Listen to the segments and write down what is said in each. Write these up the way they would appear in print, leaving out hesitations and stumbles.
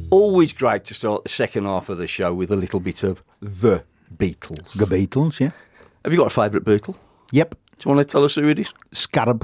Always great to start the second half of the show with a little bit of the Beatles. The Beatles, yeah. Have you got a favourite Beatle? Yep. Do you want to tell us who it is? Scarab.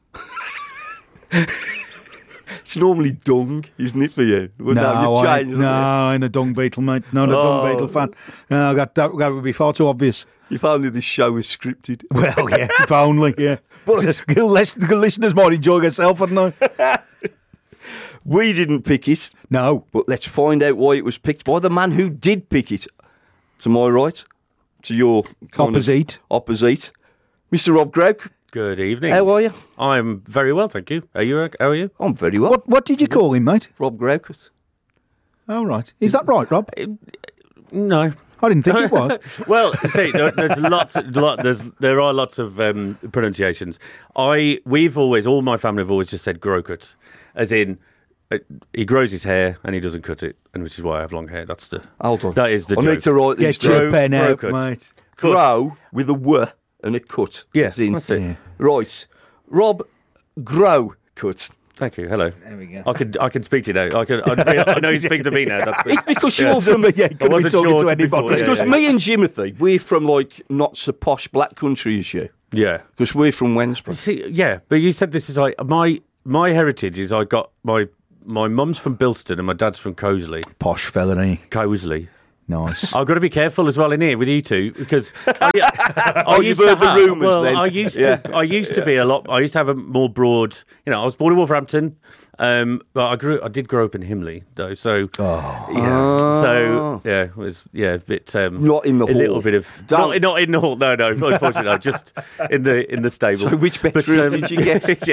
It's normally Dung, isn't it, for you? Well, I ain't a Dung Beatle, mate. Not a Dung Beatle fan. No, that would be far too obvious. If only this show was scripted. Well, yeah, if only, yeah. But the listeners might enjoy themselves, I don't know. We didn't pick it. No. But let's find out why it was picked by the man who did pick it. To my right, to your opposite, Mr. Rob Groke. Good evening. How are you? I'm very well, thank you. How are you? I'm very well. What did you call him, mate? Rob Groke. Oh, right. Is that right, Rob? No. I didn't think it was. Well, see, there are lots of pronunciations. All my family have always just said Grokut, as in he grows his hair and he doesn't cut it, and which is why I have long hair. Hold on. That is the joke. I need to write these. Get your pen out, mate. Grow with a W and a cut. Yeah, that's it. Yeah. Right. Rob Grow cut. Thank you. Hello. There we go. I can speak to you now. I know you're speaking to me now. It's because you're from... Yeah, you couldn't be talking to anybody. It's because me and Jimothy, we're from, like, not so posh black country as you. Yeah. Because we're from Wednesbury. See, yeah, but you said this is like... My heritage is I got... My mum's from Bilston and my dad's from Cosley. Posh fella, ain't he? Cosley. Nice. I've got to be careful as well in here with you two because I you've heard the rumours then. I used to be a lot. I used to have a more broad. I was born in Wolverhampton, but I did grow up in Himley though. So it was a bit not in the hall. A little bit of not in the hall. No, unfortunately, no, just in the stable. So which bedroom did you get?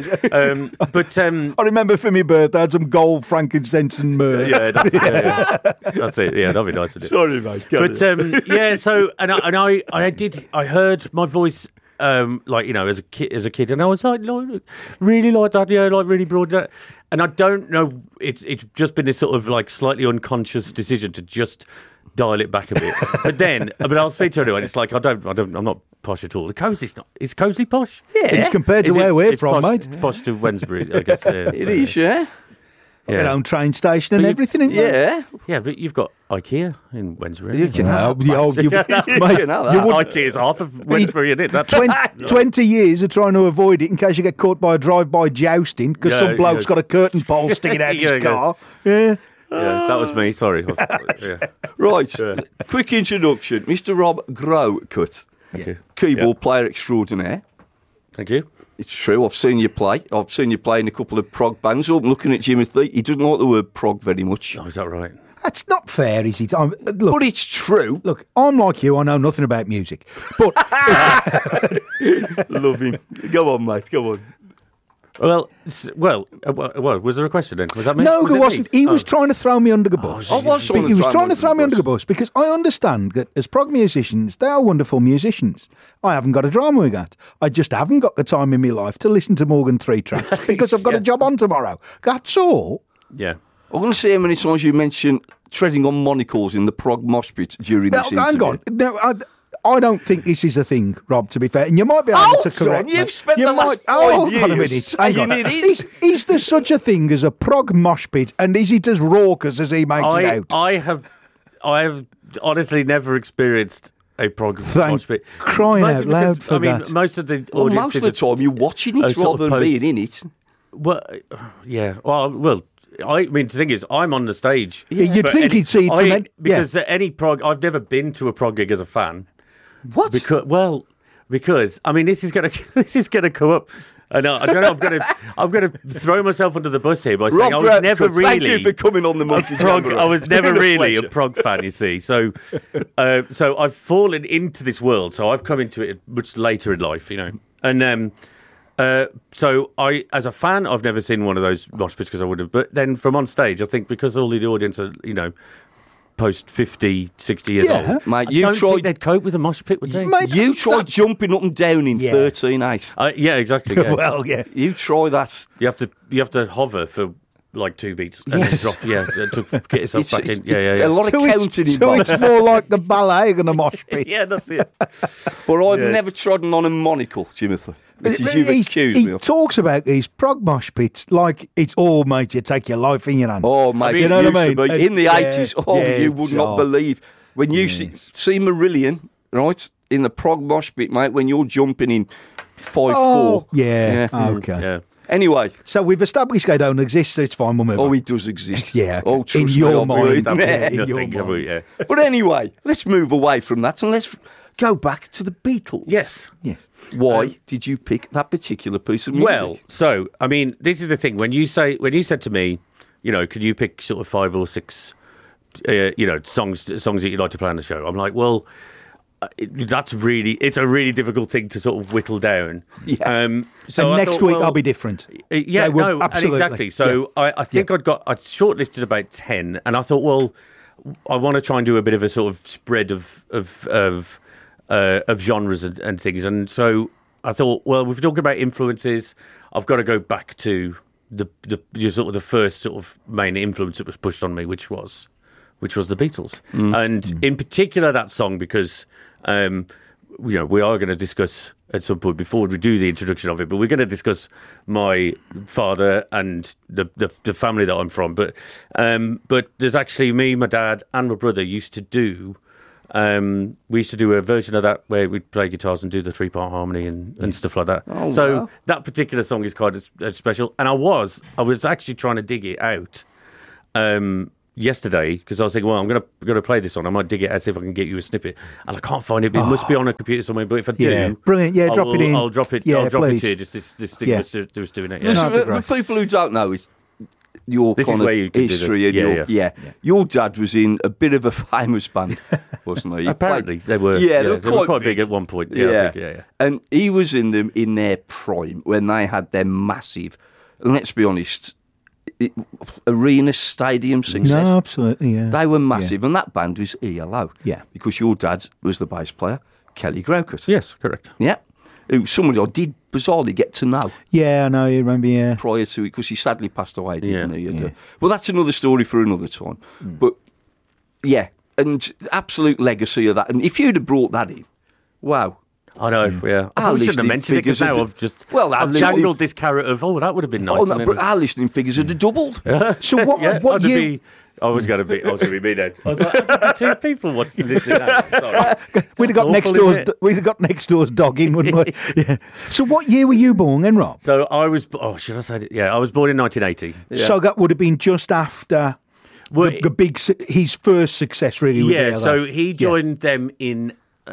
I remember for my birthday I had some gold, frankincense, and myrrh. Yeah, that's it. Yeah, that'd be nice. Sorry, mate. So I heard my voice, as a kid, and I was like really like that, like really broad. And I don't know, it's just been this sort of like slightly unconscious decision to just dial it back a bit. But I'll speak to anyone. It's like I'm not posh at all. The Cosley's not. Is Cosley posh? Yeah, it's compared to where we're from, posh, mate. It's posh to Wednesbury, I guess. It is, yeah. Your own train station and everything, isn't yeah. Yeah, but you've got IKEA in Wednesbury. You can have that. IKEA's half of Wednesbury, isn't it? 20 years of trying to avoid it in case you get caught by a drive-by jousting because some bloke's got a curtain pole sticking out of his car. Yeah. Yeah, that was me, sorry. Right, quick introduction. Mr. Rob Growcut, keyboard player extraordinaire. Thank you. It's true, I've seen you play. I've seen you play in a couple of prog bands. I'm looking at Jimothy. He doesn't like the word prog very much. Oh, is that right? That's not fair, is it? But it's true. Look, I'm like you, I know nothing about music. But love him. Go on, mate, go on. Well, was there a question then? Was that me? No, there wasn't. He was trying to throw me under the bus. He was trying to throw me under the bus because I understand that as prog musicians, they are wonderful musicians. I haven't got a drama with that. I just haven't got the time in my life to listen to more than 3 tracks because I've got a job on tomorrow. That's all. Yeah. I'm going to see how many times you mention treading on monocles in the prog mosh pit during this interview. Hang on. No, I don't think this is a thing, Rob, to be fair. And you might be able to correct me. You've spent the last 5 years on a minute. Hang on. it is. Is there such a thing as a prog mosh pit, and is it as raucous as he makes it out? I have honestly never experienced a prog mosh pit. Crying out loud for that. I mean, most of the audience... most of the time you're watching it rather than being in it. Well, yeah. Well... I mean, the thing is, I'm on the stage. Yeah, you'd think he'd see it from it. Because any prog... I've never been to a prog gig as a fan. What? Because I mean, this is gonna come up, and I don't know. I'm gonna throw myself under the bus here by saying I was never really. Thank you for coming on the Monkey Jamboree. I was never really a prog fan. You see, so I've fallen into this world. So I've come into it much later in life, and so I, as a fan, I've never seen one of those mosh pits because I would have. But then from on stage, I think because all the audience are, post 50, 60 years old. Mate, I don't think they'd cope with a mosh pit, would they? Mate, you tried jumping up and down in 13/8. Yeah, exactly. Yeah. Well, yeah. You try that. You have to hover for like 2 beats and then drop. Yeah, to get yourself back in. Yeah. A lot of counting involved. So it's more like the ballet than a mosh pit. Yeah, that's it. But I've never trodden on a monocle, Jimothy. which is you've accused me He of. talks about these prog mosh pits like it's all made you take your life in your hands. Oh, mate, you know what I used to mean? be. In the Yeah, 80s, you would not oh. believe. When you see Marillion, right, in the prog mosh pit, mate, when you're jumping in 5-4. Oh, yeah. Okay. Yeah. Anyway, So we've established they don't exist, so it's fine. We'll move on. he does exist. Yeah, okay. Oh, trust In me, your I'll be mind. reading Yeah, it. in your Nothing. mind. Yeah. But anyway, let's move away from that and let's go back to the Beatles. Yes. Yes. Why did you pick that particular piece of music? Well, so I mean, this is the thing. When you said to me, can you pick sort of 5 or 6, songs that you'd like to play on the show? I'm like, well, it's a really difficult thing to sort of whittle down. Yeah. So And I next thought, week well, I'll be different. Yeah, They will- no, absolutely. and exactly. So I think I'd shortlisted about 10, and I thought, well, I want to try and do a bit of a sort of spread of genres and things, and so I thought, well, if we're talking about influences, I've got to go back to the sort of the first sort of main influence that was pushed on me, which was the Beatles, and in particular that song because we are going to discuss at some point before we do the introduction of it, but we're going to discuss my father and the family that I'm from. But there's actually me, my dad, and my brother used to do. We used to do a version of that where we'd play guitars and do the 3-part harmony and stuff like that. Oh, so wow. that particular song is kind of special. And I was actually trying to dig it out yesterday because I was thinking, well, I'm gonna play this one. I might dig it out, see if I can get you a snippet. And I can't find it. But it must be on a computer somewhere. But if I do, Yeah, brilliant. Yeah, drop it in. I'll drop it. Yeah, I'll drop please. it to you. Just this thing Yeah. was doing it. Listen, that'd be for great. people who don't know, it's your This is kind where of you can do the- history and yeah. your dad was in a bit of a famous band, wasn't he? He Apparently, played- they were. Yeah, they were quite big at one point. Yeah, I think, yeah. And he was in them in their prime when they had their massive, and let's be honest, arena stadium success. No, absolutely, yeah. They were massive, and that band was ELO. Yeah. Because your dad was the bass player, Kelly Grocott. Yes, correct. Yeah. Who somebody I did bizarrely get to know Yeah, I know, you remember, yeah. prior to it, because he sadly passed away, didn't Yeah. he? And, Yeah. well, that's another story for another time. But, yeah, and absolute legacy of that. And if you'd have brought that in, wow. I know. Yeah, I Our probably shouldn't have listening mentioned it because figures now are I've just well, our I've listening- jangled this carrot of that would have been nice. Oh, and no, it but was- our listening figures had doubled. So what, yeah, what I'd year... be. I was going to be me then. I was like, I'd be 2 people watching listening now. Sorry. We'd have got Awful, isn't it? next door's dog in, wouldn't we? Yeah. So what year were you born then, Rob? So I was. Oh, should I say it? Yeah, I was born in 1980. So that would have been just after Well, the big, his first success, really. With yeah. the So LA. he joined them in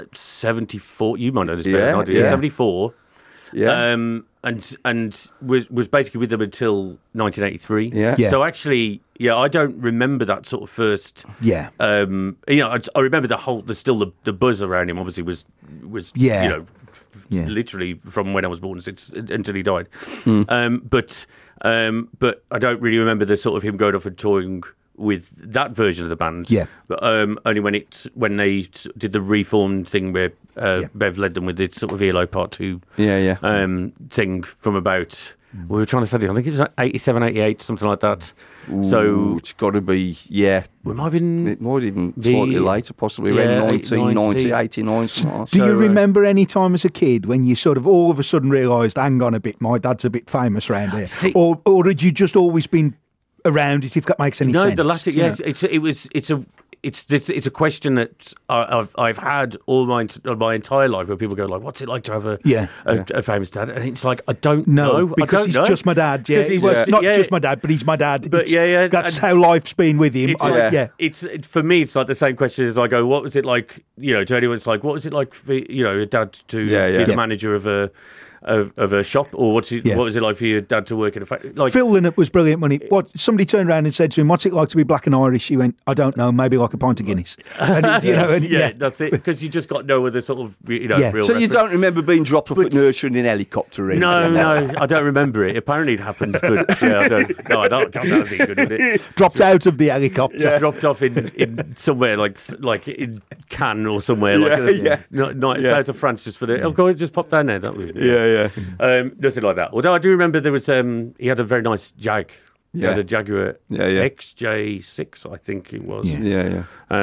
74. You might know this better Yeah, than I do. yeah. 74. Yeah. And was basically with them until 1983. Yeah. Yeah. So actually, yeah, I don't remember that sort of first. Yeah. I remember there's still the buzz around him. Obviously, was Yeah. Yeah. literally from when I was born until he died. Hmm. But I don't really remember the sort of him going off and touring with that version of the band. Yeah. But only when they did the reformed thing where Bev led them with this sort of ELO Part 2 Yeah. thing from about. We were trying to study. I think it was like 87, 88, something like that. Ooh, So it's got to be, yeah. we might have been. It might even The- slightly later, possibly yeah, around 1990, 90. 89, something like that. Do you So, remember any time as a kid when you sort of all of a sudden realised, hang on a bit, my dad's a bit famous around here? See- or had you just always been around it, if that makes any No, sense? the latter. Do you Yeah, know? it's a question that I've had all my entire life where people go like, "What's it like to have a famous dad?" And it's like I don't No, know because I don't he's know. just my dad. Yeah, 'Cause he's well, just- not yeah. just my dad, but he's my dad. But It's- that's and how life's been with him. It's like, Yeah. for me, it's like the same question as I go, "What was it like?" To anyone, it's like, "What was it like for a dad to be the Yeah. manager of a shop, or what was it like for your dad to work in a factory?" Like, Phil Lynott was brilliant when somebody turned around and said to him, "What's it like to be black and Irish?" He went, "I don't know, maybe like a pint of Guinness." And, that's it. Because you just got no other sort of real. So you reference. don't remember being dropped off at nursery in an helicopter? Or No, anything? no, I don't remember it. Apparently it happened, but yeah, I don't. No, I don't. That would be good, would it? dropped out of the helicopter. Dropped off in somewhere like in Cannes or somewhere south of France, just for the. Oh, go just pop down there. That would. Yeah. Nothing like that. Although I do remember there was he had a very nice Jag. He had a Jaguar Yeah. XJ6, I think it was. Yeah.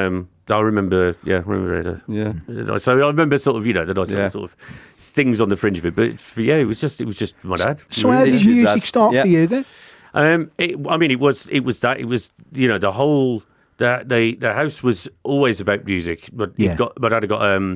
I remember it. Yeah. So I remember sort of, the nice Yeah. sort of things on the fringe of it. But it was just my dad. So how did music start for you then? It was the whole the house was always about music, but my dad had got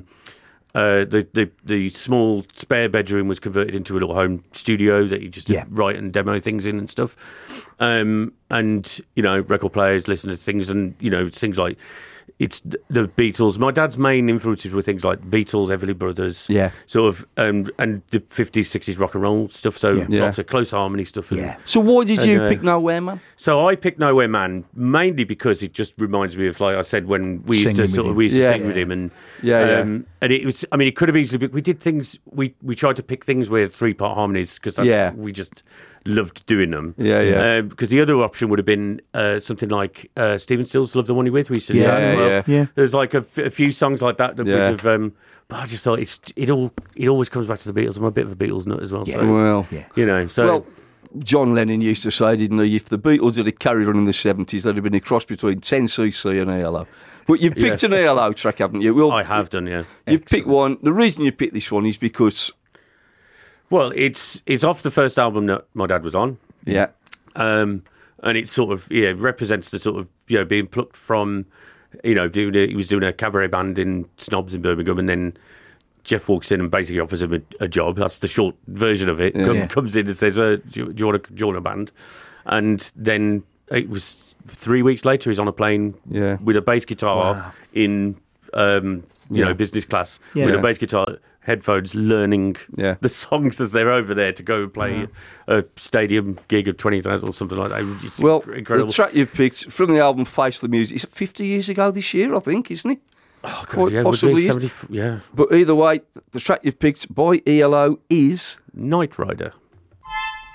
the small spare bedroom was converted into a little home studio that you just write and demo things in and stuff, and record players listen to things and things like. It's the Beatles. My dad's main influences were things like Beatles, Everly Brothers, sort of, and the 50s, 60s rock and roll stuff. So lots of close harmony stuff. So why did you pick Nowhere Man? So I picked Nowhere Man mainly because it just reminds me of, like I said, when we used to sing with him, and it was. I mean, it could have easily been. We did things. We tried to pick things with 3-part harmonies because we just loved doing them. Because the other option would have been something like Stephen Stills' "Love the One You're With." We used to do that as well. There's like a few songs like that would have. But I just thought it always comes back to the Beatles. I'm a bit of a Beatles nut as well. Well, John Lennon used to say, didn't he, if the Beatles had carried on in the 70s, there'd have been a cross between 10cc and ELO. But you've picked an ELO track, haven't you? Well, I have done, yeah. You've picked one. The reason you picked this one is because... Well, it's off the first album that my dad was on. Yeah. And it sort of, represents the sort of, being plucked from, he was doing a cabaret band in Snobs in Birmingham, and then Jeff walks in and basically offers him a job. That's the short version of it. Comes in and says, do you want to join a band? And then it was 3 weeks later, he's on a plane with a bass guitar in, business class with a bass guitar, headphones, learning the songs as they're over there to go and play a stadium gig of 20,000 or something like that. It's incredible. The track you've picked from the album Face the Music, it's 50 years ago this year, I think, isn't it? Oh, God, possibly 70, But either way, the track you've picked by ELO is... Night Rider.